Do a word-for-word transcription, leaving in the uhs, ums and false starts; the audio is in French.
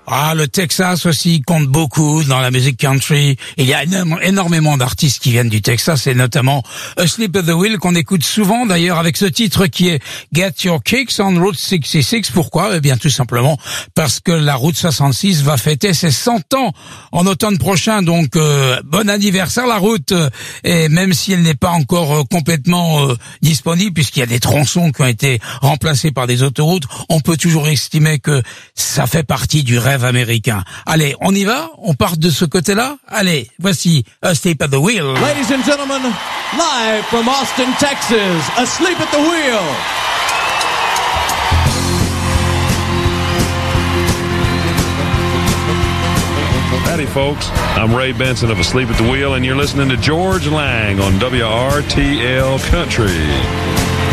Ah, le Texas aussi compte beaucoup dans la musique country. Il y a énormément d'artistes qui viennent du Texas et notamment Asleep at the Wheel qu'on écoute souvent d'ailleurs avec ce titre qui est Get Your Kicks on Route soixante-six. Pourquoi? Eh bien tout simplement parce que la route soixante-six va fêter ses cent ans en automne prochain. Donc euh, bon anniversaire la route. Et même si elle n'est pas encore euh, complètement euh, disponible puisqu'il y a des tronçons qui ont été remplacés par des autoroutes, on peut toujours estimer que ça fait partie du rêve américain. Allez, on y va? On part de ce côté-là? Allez, voici Asleep at the Wheel. Ladies and gentlemen, live from Austin, Texas, Asleep at the Wheel. Howdy, folks. I'm Ray Benson of Asleep at the Wheel, and you're listening to George Lang on W R T L Country.